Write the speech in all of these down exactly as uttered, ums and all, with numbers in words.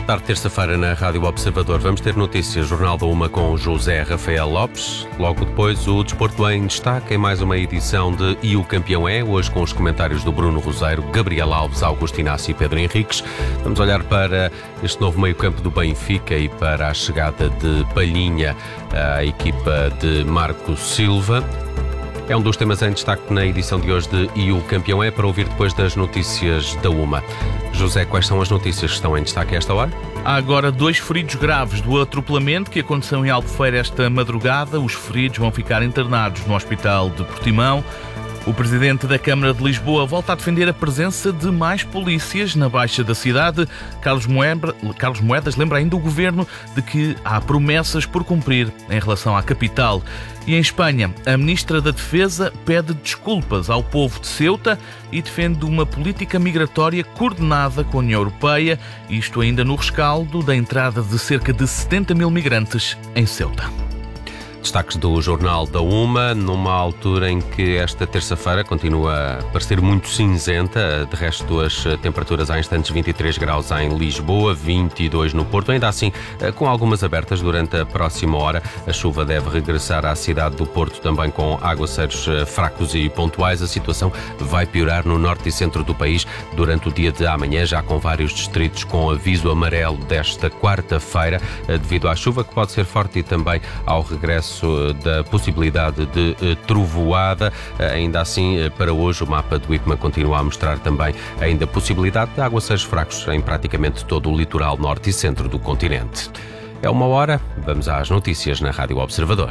Tarde de terça-feira na Rádio Observador vamos ter notícias, Jornal da Uma com José Rafael Lopes. Logo depois o Desporto em destaque em mais uma edição de E o Campeão é, hoje com os comentários do Bruno Roseiro, Gabriel Alves, Augusto Inácio e Pedro Henriques. Vamos olhar para este novo meio-campo do Benfica e para a chegada de Palhinha à equipa de Marco Silva. É um dos temas em destaque na edição de hoje de E o Campeão é, para ouvir depois das notícias da Uma. José, quais são as notícias que estão em destaque a esta hora? Há agora dois feridos graves do atropelamento que aconteceu em Albufeira esta madrugada. Os feridos vão ficar internados no Hospital de Portimão. O Presidente da Câmara de Lisboa volta a defender a presença de mais polícias na Baixa da cidade. Carlos Moedas, Carlos Moedas lembra ainda o Governo de que há promessas por cumprir em relação à capital. E em Espanha, a Ministra da Defesa pede desculpas ao povo de Ceuta e defende uma política migratória coordenada com a União Europeia, isto ainda no rescaldo da entrada de cerca de setenta mil migrantes em Ceuta. Destaques do Jornal da Uma, numa altura em que esta terça-feira continua a parecer muito cinzenta. De resto, as temperaturas há instantes vinte e três graus em Lisboa, vinte e dois no Porto. Ainda assim, com algumas abertas durante a próxima hora. A chuva deve regressar à cidade do Porto também com aguaceiros fracos e pontuais. A situação vai piorar no norte e centro do país durante o dia de amanhã, já com vários distritos com aviso amarelo desta quarta-feira, devido à chuva que pode ser forte e também ao regresso da possibilidade de uh, trovoada. Uh, ainda assim, uh, para hoje, o mapa do IPMA continua a mostrar também ainda a possibilidade de aguaceiros fracos em praticamente todo o litoral norte e centro do continente. É uma hora, vamos às notícias na Rádio Observador.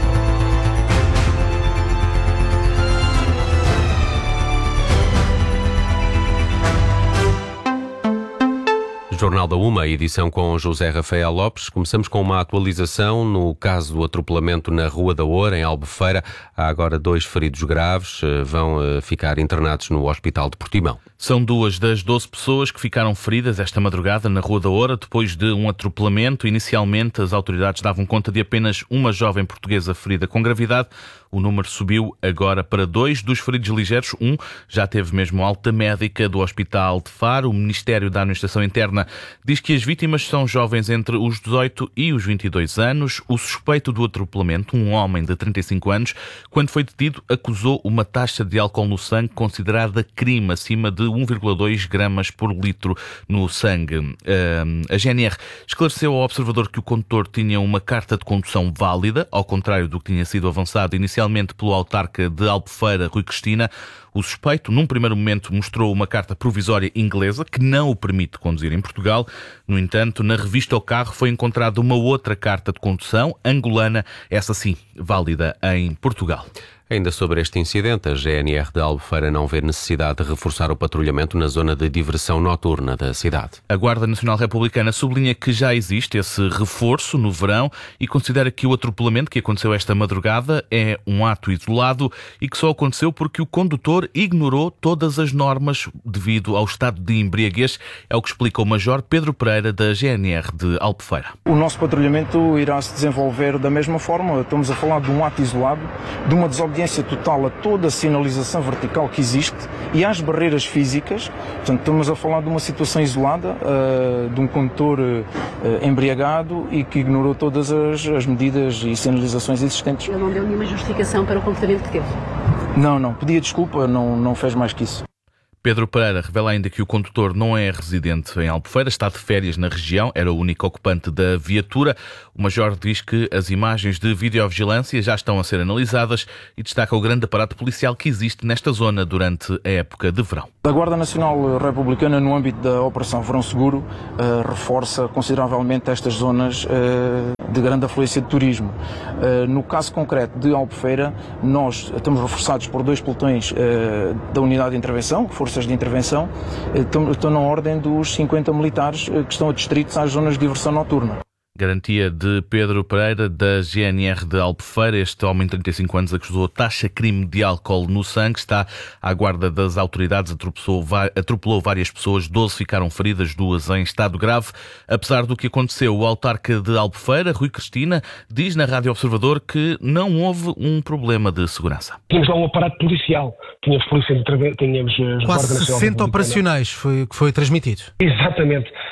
Jornal da Uma, edição com José Rafael Lopes. Começamos com uma atualização no caso do atropelamento na Rua da Oura, em Albufeira. Há agora dois feridos graves, vão ficar internados no Hospital de Portimão. São duas das doze pessoas que ficaram feridas esta madrugada na Rua da Oura depois de um atropelamento. Inicialmente, as autoridades davam conta de apenas uma jovem portuguesa ferida com gravidade. O número subiu agora para dois. Dos feridos ligeiros, um já teve mesmo alta médica do Hospital de Faro. O Ministério da Administração Interna diz que as vítimas são jovens entre os dezoito e os vinte e dois anos. O suspeito do atropelamento, um homem de trinta e cinco anos, quando foi detido, acusou uma taxa de álcool no sangue considerada crime, acima de um vírgula dois gramas por litro no sangue. A G N R esclareceu ao Observador que o condutor tinha uma carta de condução válida, ao contrário do que tinha sido avançado inicialmente pelo autarca de Albufeira, Rui Cristina. O suspeito, num primeiro momento, mostrou uma carta provisória inglesa que não o permite conduzir em Portugal. No entanto, na revista ao carro foi encontrada uma outra carta de condução angolana, essa sim, válida em Portugal. Ainda sobre este incidente, a G N R de Albufeira não vê necessidade de reforçar o patrulhamento na zona de diversão noturna da cidade. A Guarda Nacional Republicana sublinha que já existe esse reforço no verão e considera que o atropelamento que aconteceu esta madrugada é um ato isolado e que só aconteceu porque o condutor ignorou todas as normas devido ao estado de embriaguez. É o que explica o Major Pedro Pereira, da G N R de Albufeira. O nosso patrulhamento irá se desenvolver da mesma forma. Estamos a falar de um ato isolado, de uma desobediência total a toda a sinalização vertical que existe e às barreiras físicas. Portanto, estamos a falar de uma situação isolada, uh, de um condutor uh, embriagado e que ignorou todas as, as medidas e sinalizações existentes. Ele não deu nenhuma justificação para o comportamento que teve? Não, não. Pedia desculpa, não, não fez mais que isso. Pedro Pereira revela ainda que o condutor não é residente em Albufeira, está de férias na região, era o único ocupante da viatura. O Major diz que as imagens de videovigilância já estão a ser analisadas e destaca o grande aparato policial que existe nesta zona durante a época de verão. A Guarda Nacional Republicana, no âmbito da Operação Verão Seguro, uh, reforça consideravelmente estas zonas uh, de grande afluência de turismo. Uh, no caso concreto de Albufeira, nós estamos reforçados por dois pelotões uh, da Unidade de Intervenção, Forças de Intervenção, uh, estão na ordem dos cinquenta militares uh, que estão adstritos às zonas de diversão noturna. Garantia de Pedro Pereira, da G N R de Albufeira. Este homem de trinta e cinco anos acusou taxa-crime de álcool no sangue. Está à guarda das autoridades. Atropelou, atropelou várias pessoas. doze ficaram feridas, duas em estado grave. Apesar do que aconteceu, o autarca de Albufeira, Rui Cristina, diz na Rádio Observador que não houve um problema de segurança. Tínhamos lá um aparato policial. Tínhamos polícia de intervenção, tínhamos... Quase sessenta operacionais foi que foi transmitido. Exatamente.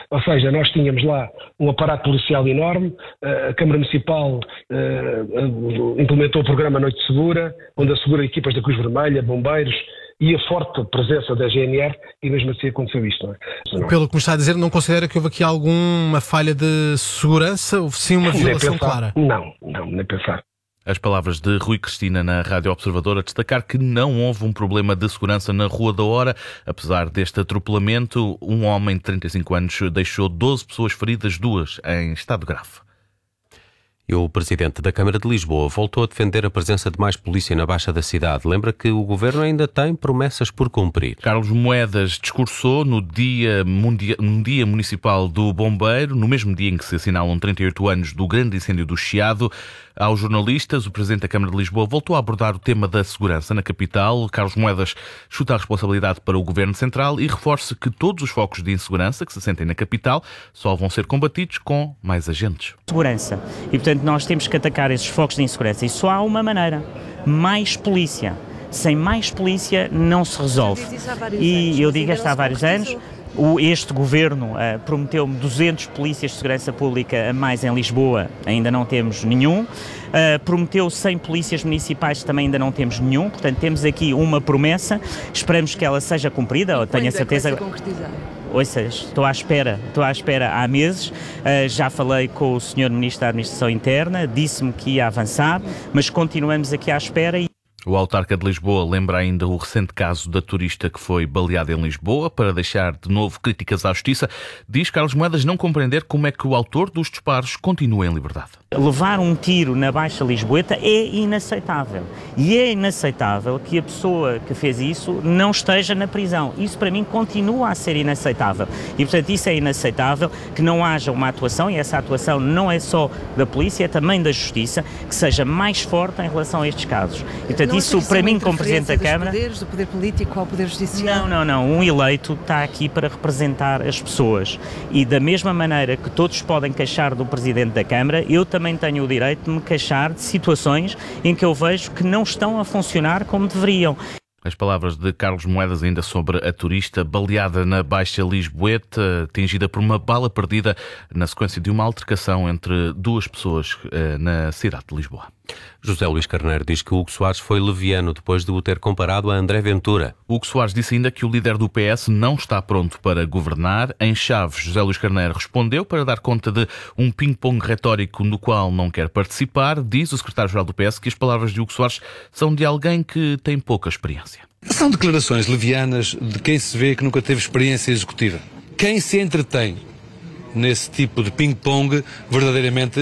Ou seja, nós tínhamos lá um aparato policial enorme, a Câmara Municipal uh, implementou o programa Noite Segura, onde assegura equipas da Cruz Vermelha, bombeiros e a forte presença da G N R, e mesmo assim aconteceu isto. Não é? Não. Pelo que me está a dizer, não considera que houve aqui alguma falha de segurança? Houve sim uma violação clara? Não, não, nem pensar. As palavras de Rui Cristina na Rádio Observador a destacar que não houve um problema de segurança na Rua da Hora. Apesar deste atropelamento, um homem de trinta e cinco anos deixou doze pessoas feridas, duas em estado grave. E o Presidente da Câmara de Lisboa voltou a defender a presença de mais polícia na Baixa da cidade. Lembra que o Governo ainda tem promessas por cumprir. Carlos Moedas discursou no dia, mundia, no dia Municipal do Bombeiro, no mesmo dia em que se assinalam trinta e oito anos do grande incêndio do Chiado. Aos jornalistas, o Presidente da Câmara de Lisboa voltou a abordar o tema da segurança na capital. Carlos Moedas chuta a responsabilidade para o Governo Central e reforça que todos os focos de insegurança que se sentem na capital só vão ser combatidos com mais agentes. Segurança. E, portanto, nós temos que atacar esses focos de insegurança. E só há uma maneira: mais polícia. Sem mais polícia não se resolve. E eu digo isto há vários anos. Este governo uh, prometeu-me duzentos polícias de segurança pública a mais em Lisboa, ainda não temos nenhum. Uh, prometeu cem polícias municipais, também ainda não temos nenhum. Portanto, temos aqui uma promessa, esperamos que ela seja cumprida. Eu tenho a certeza. Ouça, estou à espera, estou à espera há meses. Uh, já falei com o senhor Ministro da Administração Interna, disse-me que ia avançar, mas continuamos aqui à espera. E o autarca de Lisboa lembra ainda o recente caso da turista que foi baleada em Lisboa para deixar de novo críticas à justiça. Diz Carlos Moedas não compreender como é que o autor dos disparos continua em liberdade. Levar um tiro na Baixa Lisboeta é inaceitável. E é inaceitável que a pessoa que fez isso não esteja na prisão. Isso para mim continua a ser inaceitável. E portanto isso é inaceitável que não haja uma atuação, e essa atuação não é só da polícia, é também da justiça, que seja mais forte em relação a estes casos. E portanto não isso para mim como Presidente da Câmara... Poderes, do poder político ao poder judicial? Não, não, não. Um eleito está aqui para representar as pessoas. E da mesma maneira que todos podem queixar do Presidente da Câmara, eu também tenho o direito de me queixar de situações em que eu vejo que não estão a funcionar como deveriam. As palavras de Carlos Moedas ainda sobre a turista baleada na Baixa Lisboeta, atingida por uma bala perdida na sequência de uma altercação entre duas pessoas eh, na cidade de Lisboa. José Luís Carneiro diz que Hugo Soares foi leviano depois de o ter comparado a André Ventura. Hugo Soares disse ainda que o líder do P S não está pronto para governar. Em Chaves, José Luís Carneiro respondeu para dar conta de um ping-pong retórico no qual não quer participar. Diz o secretário-geral do P S que as palavras de Hugo Soares são de alguém que tem pouca experiência. São declarações levianas de quem se vê que nunca teve experiência executiva. Quem se entretém nesse tipo de ping-pong verdadeiramente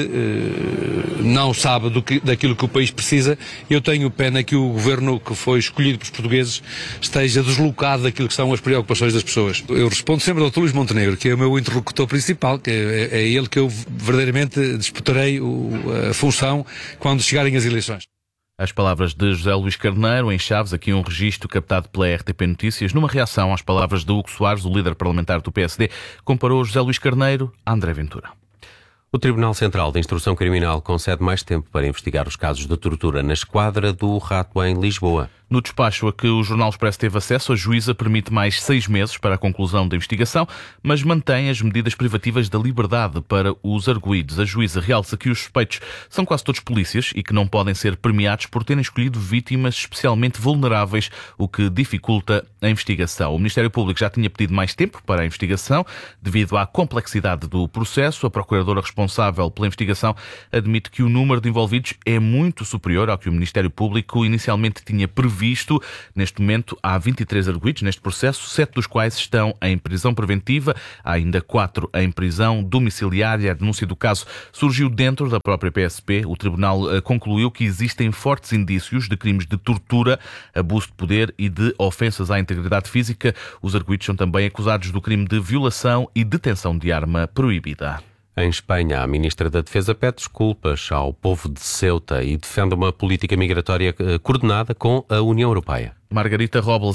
eh, não sabe do que, daquilo que o país precisa. Eu tenho pena que o governo que foi escolhido pelos portugueses esteja deslocado daquilo que são as preocupações das pessoas. Eu respondo sempre ao doutor Luís Montenegro, que é o meu interlocutor principal, que é, é ele que eu verdadeiramente disputarei o, a função quando chegarem as eleições. As palavras de José Luís Carneiro, em Chaves, aqui um registro captado pela R T P Notícias, numa reação às palavras de Hugo Soares, o líder parlamentar do P S D, comparou José Luís Carneiro a André Ventura. O Tribunal Central de Instrução Criminal concede mais tempo para investigar os casos de tortura na esquadra do Rato em Lisboa. No despacho a que o Jornal Expresso teve acesso, a juíza permite mais seis meses para a conclusão da investigação, mas mantém as medidas privativas da liberdade para os arguidos. A juíza realça que os suspeitos são quase todos polícias e que não podem ser premiados por terem escolhido vítimas especialmente vulneráveis, o que dificulta a investigação. O Ministério Público já tinha pedido mais tempo para a investigação, devido à complexidade do processo. A procuradora responsável pela investigação admite que o número de envolvidos é muito superior ao que o Ministério Público inicialmente tinha previsto. Visto. Neste momento há vinte e três arguidos neste processo, sete dos quais estão em prisão preventiva, há ainda quatro em prisão domiciliária. A denúncia do caso surgiu dentro da própria P S P. O Tribunal concluiu que existem fortes indícios de crimes de tortura, abuso de poder e de ofensas à integridade física. Os arguidos são também acusados do crime de violação e detenção de arma proibida. Em Espanha, a Ministra da Defesa pede desculpas ao povo de Ceuta e defende uma política migratória coordenada com a União Europeia. Margarita Robles